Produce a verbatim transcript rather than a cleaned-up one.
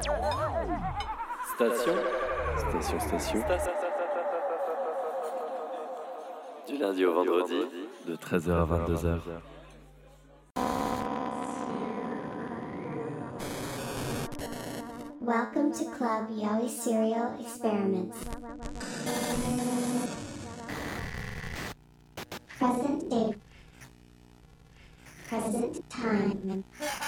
Station. Station, station. Du lundi au vendredi, de treize heures à vingt-deux heures. Welcome to Club Yowie Serial Experiments. Present date. Present time.